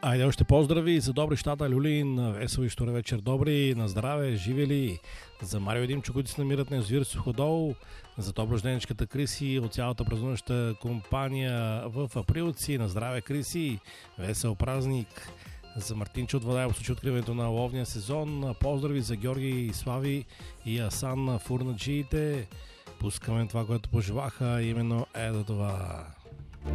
Айде още поздрави за Добри щата Люлин, весел и штура вечер, добри, на здраве, живи ли, за Марио и Димчо, които се намират на язовир Суходол, за топ-рожденичката Криси от цялата празнуваща компания в Априлци, на здраве Криси, весел празник, за Мартинчо от Владаево случи откриването на ловния сезон, поздрави за Георги, Слави и Асан на фурнаджиите, пускаме това, което пожелаха, именно ето това.